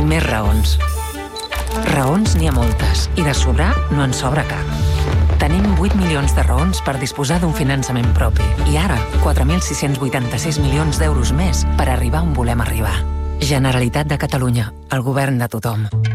i més raons. Raons n'hi ha moltes, i de sobrar no en sobra cap. Tenim 8 milions de raons per disposar d'un finançament propi. I ara, 4.686 milions d'euros més per arribar on volem arribar. Generalitat de Catalunya, el govern de tothom.